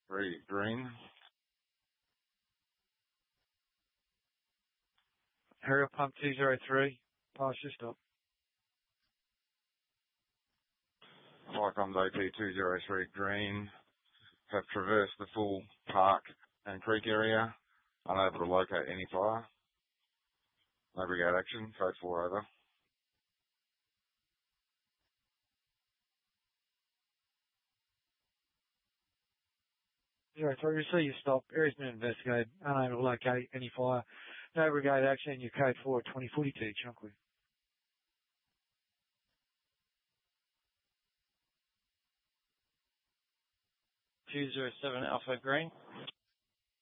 3 green. Harrier Pump 203, pass your stop. Flycoms AT203 green. Have traversed the full park and creek area. Unable to locate any fire. No brigade action. Code 4 over. Zero three, receive your stop. Area's been investigated. Unable to locate any fire. No brigade action. Your code 4 at 2042, Chunkley. 207 Alpha Green.